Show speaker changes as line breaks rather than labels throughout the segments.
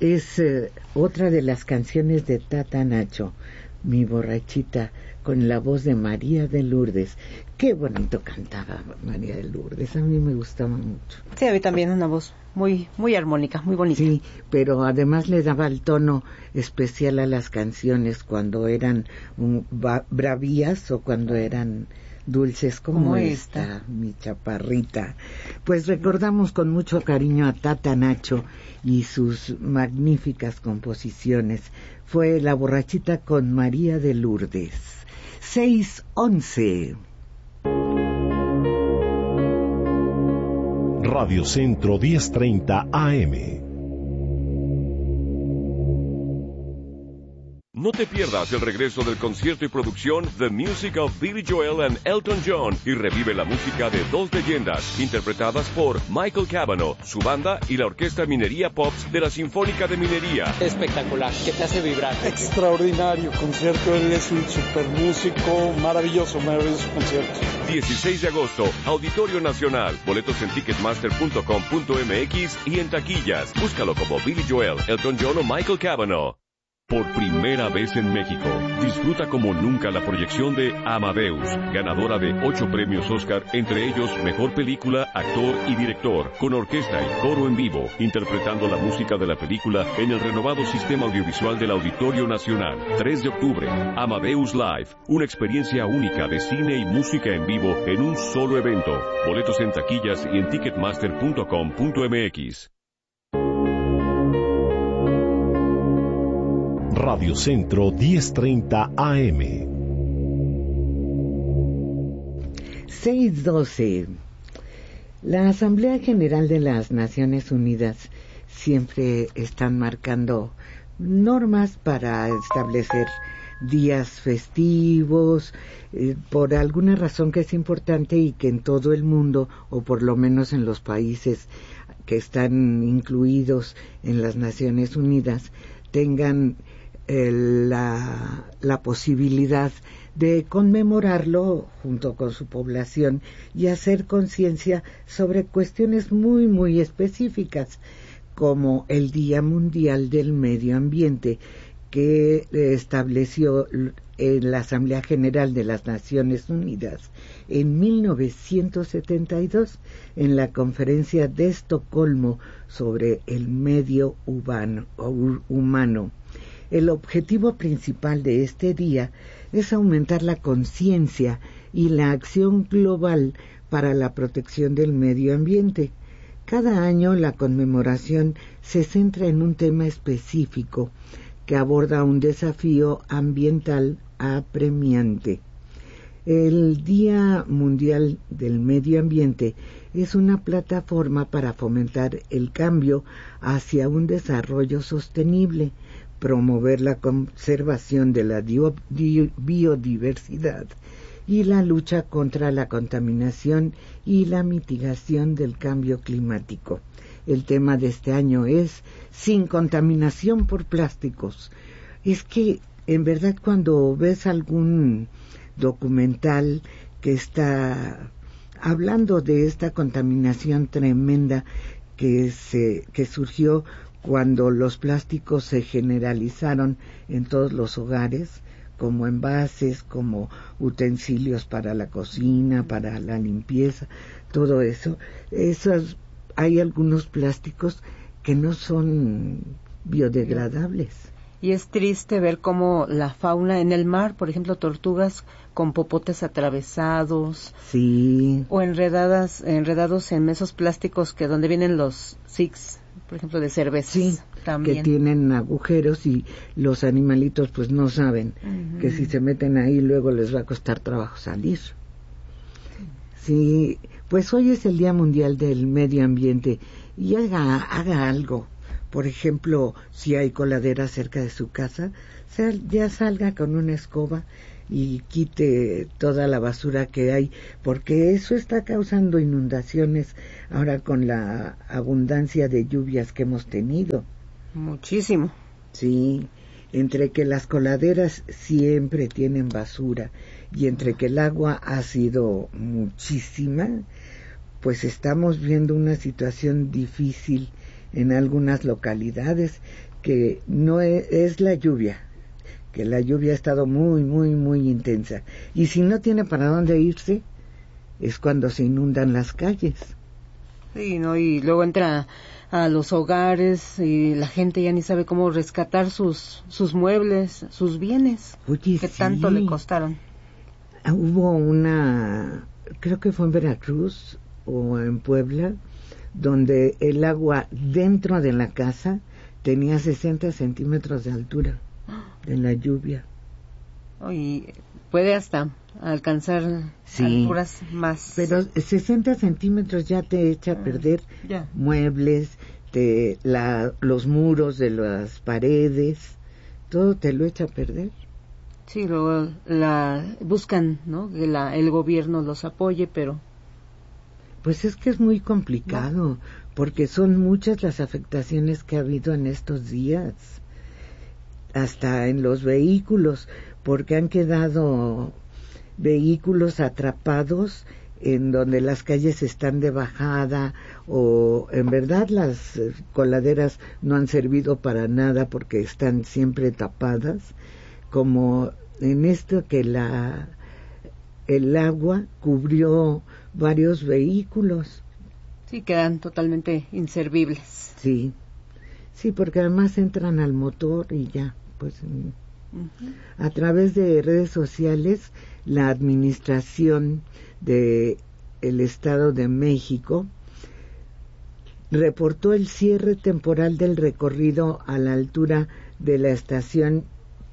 es otra de las canciones de Tata Nacho, Mi Borrachita, con la voz de María de Lourdes. Qué bonito cantaba María de Lourdes, a mí me gustaba mucho.
Sí, a mí también, una voz muy muy armónica, muy bonita.
Sí, pero además le daba el tono especial a las canciones cuando eran bravías o cuando eran dulces como esta, mi chaparrita. Pues recordamos con mucho cariño a Tata Nacho y sus magníficas composiciones. Fue La Borrachita con María de Lourdes. 6:11.
Radio Centro 1030 AM.
No te pierdas el regreso del concierto y producción The Music of Billy Joel and Elton John y revive la música de dos leyendas interpretadas por Michael Cavanaugh, su banda y la Orquesta Minería Pops de la Sinfónica de Minería.
Espectacular, que te hace vibrar.
Extraordinario concierto, él es un super músico, maravilloso concierto.
16 de agosto, Auditorio Nacional. Boletos en ticketmaster.com.mx y en taquillas. Búscalo como Billy Joel, Elton John o Michael Cavanaugh. Por primera vez en México, disfruta como nunca la proyección de Amadeus, ganadora de 8 premios Oscar, entre ellos Mejor Película, Actor y Director, con orquesta y coro en vivo, interpretando la música de la película en el renovado sistema audiovisual del Auditorio Nacional. 3 de octubre, Amadeus Live, una experiencia única de cine y música en vivo en un solo evento. Boletos en taquillas y en ticketmaster.com.mx.
Radio Centro 1030 AM.
6:12. La Asamblea General de las Naciones Unidas siempre están marcando normas para establecer días festivos, por alguna razón que es importante y que en todo el mundo, o por lo menos en los países que están incluidos en las Naciones Unidas, tengan la posibilidad de conmemorarlo junto con su población y hacer conciencia sobre cuestiones muy muy específicas, como el Día Mundial del Medio Ambiente, que estableció la Asamblea General de las Naciones Unidas en 1972 en la Conferencia de Estocolmo sobre el medio humano. El objetivo principal de este día es aumentar la conciencia y la acción global para la protección del medio ambiente. Cada año la conmemoración se centra en un tema específico que aborda un desafío ambiental apremiante. El Día Mundial del Medio Ambiente es una plataforma para fomentar el cambio hacia un desarrollo sostenible, promover la conservación de la biodiversidad y la lucha contra la contaminación y la mitigación del cambio climático. El tema de este año es Sin contaminación por plásticos. Es que, en verdad, cuando ves algún documental que está hablando de esta contaminación tremenda que surgió cuando los plásticos se generalizaron en todos los hogares, como envases, como utensilios para la cocina, para la limpieza, todo eso, hay algunos plásticos que no son biodegradables.
Y es triste ver cómo la fauna en el mar, por ejemplo, tortugas con popotes atravesados,
sí,
o enredados en esos plásticos que donde vienen los six, por ejemplo, de cerveza,
sí,
también,
que tienen agujeros y los animalitos pues no saben que si se meten ahí luego les va a costar trabajo salir. Sí, pues hoy es el Día Mundial del Medio Ambiente y haga algo. Por ejemplo, si hay coladera cerca de su casa, ya salga con una escoba y quite toda la basura que hay, porque eso está causando inundaciones ahora con la abundancia de lluvias que hemos tenido.
Muchísimo.
Sí, entre que las coladeras siempre tienen basura y entre que el agua ha sido muchísima, pues estamos viendo una situación difícil en algunas localidades que no es la lluvia, que la lluvia ha estado muy, muy, muy intensa. Y si no tiene para dónde irse, es cuando se inundan las calles.
Sí, ¿no? Y luego entra a los hogares y la gente ya ni sabe cómo rescatar sus muebles, sus bienes,
Oye,
que
sí.
tanto le costaron.
Hubo creo que fue en Veracruz o en Puebla, donde el agua dentro de la casa tenía 60 centímetros de altura de la lluvia.
Y puede hasta alcanzar alturas más.
Pero 60 centímetros ya te echa a perder
ya.
Muebles, los muros de las paredes, todo te lo echa a perder.
Sí, luego buscan, ¿no?, que el gobierno los apoye, pero...
Pues es que es muy complicado, porque son muchas las afectaciones que ha habido en estos días, hasta en los vehículos, porque han quedado vehículos atrapados en donde las calles están de bajada, o en verdad las coladeras no han servido para nada porque están siempre tapadas, como en esto que el agua cubrió varios vehículos.
Sí, quedan totalmente inservibles.
Sí, porque además entran al motor y ya, pues... A través de redes sociales, la administración del Estado de México reportó el cierre temporal del recorrido a la altura de la estación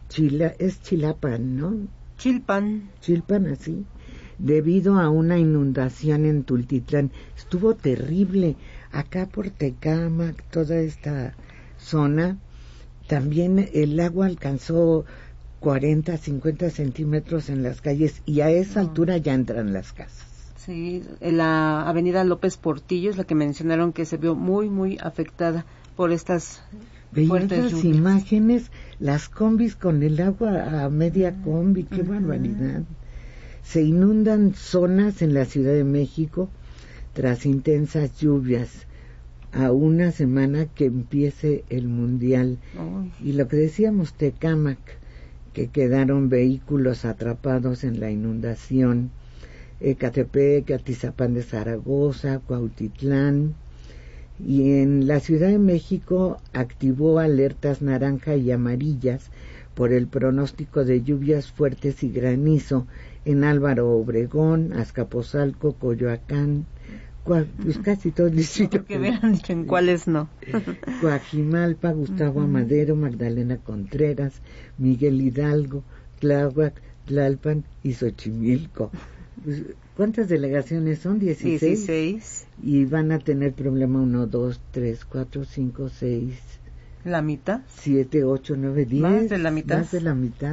Chilpan, ¿no? Chilpan, así, debido a una inundación en Tultitlán. Estuvo terrible. Acá por Tecámac, toda esta zona, también el agua alcanzó 40, 50 centímetros en las calles, y a esa altura ya entran las casas.
Sí, la avenida López Portillo es la que mencionaron que se vio muy, muy afectada por estas fuertes lluvias.
Imágenes, las combis con el agua a media combi, qué barbaridad. Se inundan zonas en la Ciudad de México tras intensas lluvias, a una semana que empiece el Mundial. Y lo que decíamos, Tecámac, que quedaron vehículos atrapados en la inundación, Ecatepec, Atizapán de Zaragoza, Cuautitlán, y en la Ciudad de México activó alertas naranja y amarillas por el pronóstico de lluvias fuertes y granizo en Álvaro Obregón, Azcapotzalco, Coyoacán, pues casi todo el distrito.
Que hubieran dicho en cuáles no.
Coajimalpa, Gustavo Amadero, Magdalena Contreras, Miguel Hidalgo, Tláhuac, Tlalpan y Xochimilco. Pues, ¿cuántas delegaciones son? 16. Y van a tener problema 1, 2, 3, 4, 5, 6.
¿La mitad?
7, 8, 9, 10.
Más de la mitad.
Más de la mitad.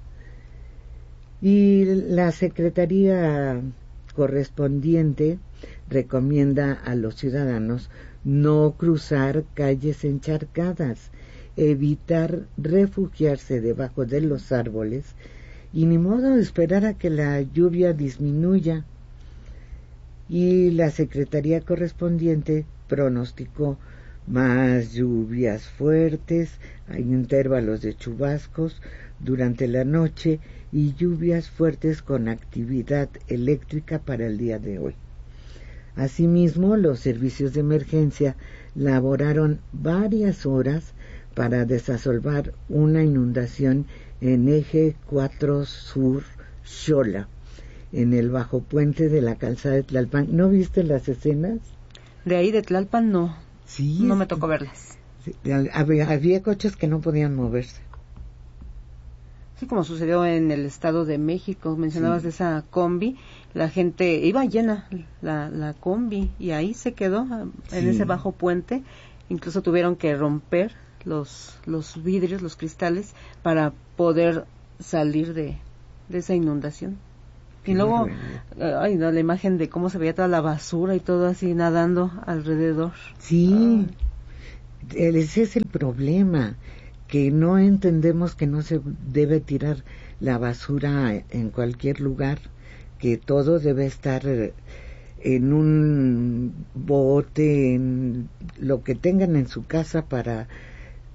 Y la Secretaría correspondiente recomienda a los ciudadanos no cruzar calles encharcadas, evitar refugiarse debajo de los árboles y ni modo de esperar a que la lluvia disminuya. Y la Secretaría correspondiente pronosticó más lluvias fuertes, hay intervalos de chubascos durante la noche y lluvias fuertes con actividad eléctrica para el día de hoy. Asimismo, los servicios de emergencia laboraron varias horas para desasolvar una inundación en Eje 4 Sur Xola, en el bajo puente de la calzada de Tlalpan. ¿No viste las escenas?
De ahí de Tlalpan no.
Sí.
No me tocó verlas.
Sí, había coches que no podían moverse.
Sí, como sucedió en el Estado de México, mencionabas de esa combi, la gente iba llena, la combi, y ahí se quedó en ese bajo puente, incluso tuvieron que romper los vidrios, los cristales, para poder salir de esa inundación. Y luego, la imagen de cómo se veía toda la basura y todo así nadando alrededor.
Sí, ese es el problema, que no entendemos que no se debe tirar la basura en cualquier lugar, que todo debe estar en un bote, en lo que tengan en su casa para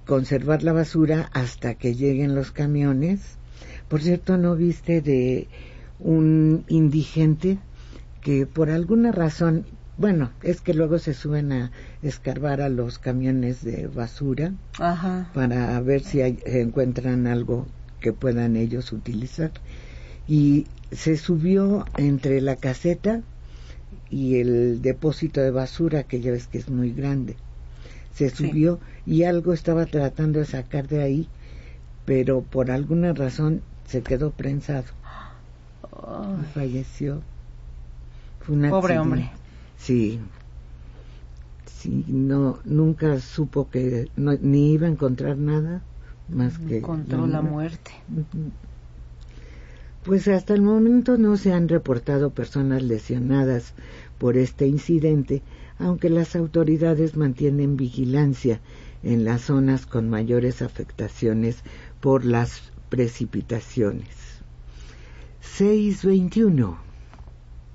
conservar la basura hasta que lleguen los camiones. Por cierto, ¿no viste de un indigente que por alguna razón, bueno, es que luego se suben a escarbar a los camiones de basura para ver si encuentran algo que puedan ellos utilizar? Y se subió entre la caseta y el depósito de basura, que ya ves que es muy grande. Se subió y algo estaba tratando de sacar de ahí, pero por alguna razón se quedó prensado y falleció. Fue un
pobre
accidente.
Hombre.
Sí, no, nunca supo que ni iba a encontrar nada más que
encontró la muerte.
Pues hasta el momento no se han reportado personas lesionadas por este incidente, aunque las autoridades mantienen vigilancia en las zonas con mayores afectaciones por las precipitaciones. 6:21